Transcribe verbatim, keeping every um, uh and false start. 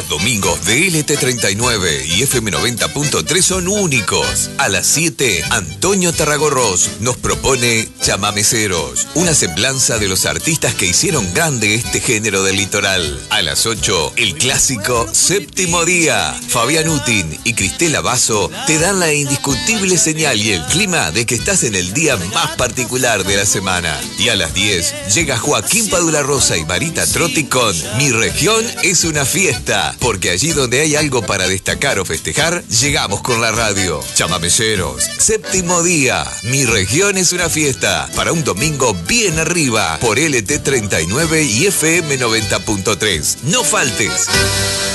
Los domingos de L T treinta y nueve y F M noventa punto tres son únicos. A las siete, Antonio Tarragorros nos propone Chamameceros, una semblanza de los artistas que hicieron grande este género del litoral. A las ocho, el clásico Séptimo Día. Fabián Utin y Cristela Basso te dan la indiscutible señal y el clima de que estás en el día más particular de la semana. Y a las diez, llega Joaquín Padula Rosa y Marita Trotti con Mi Región es una fiesta, porque allí donde hay algo para destacar o festejar, llegamos con la radio. Chamameceros, Séptimo Día, Mi Región es una fiesta, para un domingo bien arriba, por L T treinta y nueve y F M noventa punto tres. No faltes.